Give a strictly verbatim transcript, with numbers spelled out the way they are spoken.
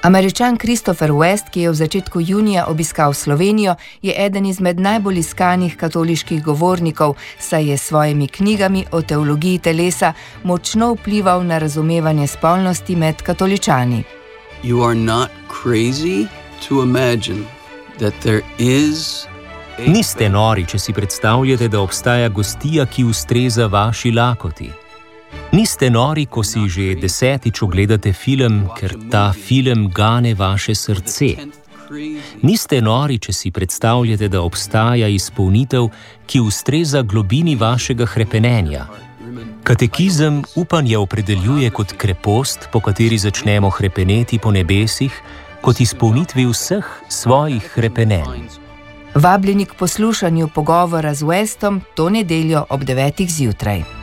Američan Christopher West, ki je v začetku junija obiskal Slovenijo, je eden izmed najbolj iskanih katoliških govornikov, saj je s svojimi knjigami o teologiji telesa močno vplival na razumevanje spolnosti med katoličani. You are not crazy to imagine that there is a... Niste nori, če si predstavljate, da obstaja gostija, ki ustreza vaši lakoti. Niste nori, ko si že desetič ogledate film, ker ta film gane vaše srce. Niste nori, če si predstavljate, da obstaja izpolnitev, ki ustreza globini vašega hrepenenja. Katekizem upanje opredeljuje kot krepost, po kateri začnemo hrepeneti po nebesih, kot izpolnitvi vseh svojih hrepenenj. Vabljeni k poslušanju pogovora z Westom to nedeljo ob devetih zjutraj.